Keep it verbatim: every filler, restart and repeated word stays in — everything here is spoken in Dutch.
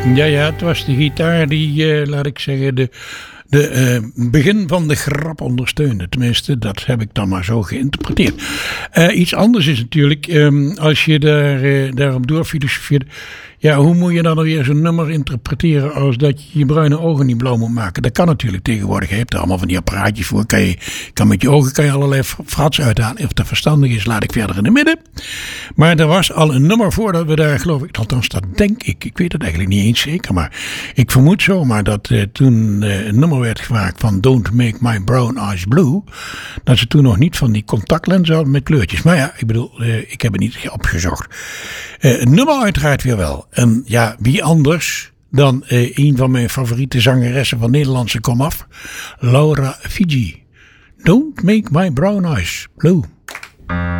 Ja, ja, het was de gitaar die, uh, laat ik zeggen, de, de uh, begin van de grap ondersteunde. Tenminste, dat heb ik dan maar zo geïnterpreteerd. Uh, iets anders is natuurlijk, um, als je daar, uh, daarop doorfilosofeert. Ja, hoe moet je dan weer zo'n nummer interpreteren als dat je je bruine ogen niet blauw moet maken? Dat kan natuurlijk tegenwoordig. Je hebt er allemaal van die apparaatjes voor. Kan je, kan met je ogen kan je allerlei frats uithalen. Of dat verstandig is, laat ik verder in de midden. Maar er was al een nummer voordat we daar, geloof ik, althans dat denk ik. Ik weet het eigenlijk niet eens zeker. Maar ik vermoed zomaar dat uh, toen uh, een nummer werd gemaakt van Don't Make My Brown Eyes Blue. Dat ze toen nog niet van die contactlenzen hadden met kleurtjes. Maar ja, ik bedoel, uh, ik heb het niet opgezocht. Uh, een nummer uiteraard weer wel. En ja, wie anders dan uh, een van mijn favoriete zangeressen van Nederlandse komaf, Laura Fiji. Don't Make My Brown Eyes Blue.